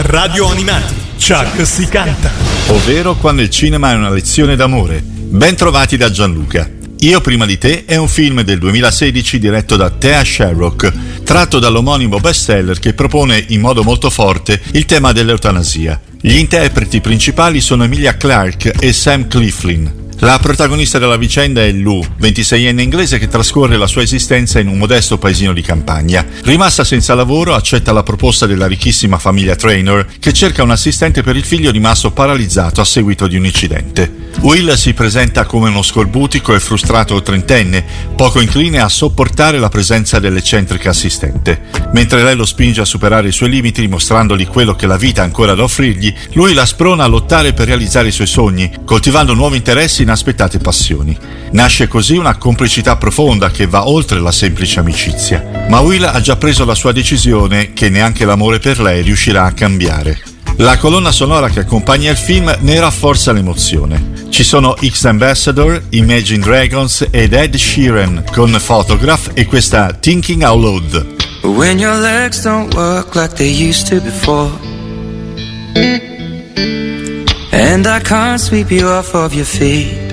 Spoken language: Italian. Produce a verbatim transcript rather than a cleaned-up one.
Radio Animati, Chuck si canta. Ovvero Quando il cinema è una lezione d'amore. Ben trovati da Gianluca. Io prima di te è un film del duemilasedici diretto da Thea Sharrock, tratto dall'omonimo bestseller che propone in modo molto forte il tema dell'eutanasia. Gli interpreti principali sono Emilia Clarke e Sam Claflin. La protagonista della vicenda è Lou, ventiseienne inglese che trascorre la sua esistenza in un modesto paesino di campagna. Rimasta senza lavoro, accetta la proposta della ricchissima famiglia Traynor, che cerca un assistente per il figlio rimasto paralizzato a seguito di un incidente. Will si presenta come uno scorbutico e frustrato trentenne, poco incline a sopportare la presenza dell'eccentrica assistente. Mentre lei lo spinge a superare i suoi limiti, dimostrandogli quello che la vita ha ancora da offrirgli, lui la sprona a lottare per realizzare i suoi sogni, coltivando nuovi interessi e inaspettate passioni. Nasce così una complicità profonda che va oltre la semplice amicizia. Ma Will ha già preso la sua decisione che neanche l'amore per lei riuscirà a cambiare. La colonna sonora che accompagna il film ne rafforza l'emozione. Ci sono X-Ambassador, Imagine Dragons ed Ed Sheeran con Photograph e questa Thinking Out Loud. When your legs don't work like they used to before, and I can't sweep you off of your feet,